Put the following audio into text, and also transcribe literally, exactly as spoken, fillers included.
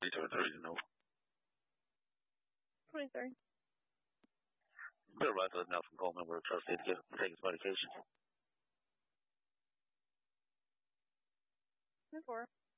twenty-three, you know. twenty-three. Bill Russell and Nelson Coleman were trusted to get, take his medication. twenty-four.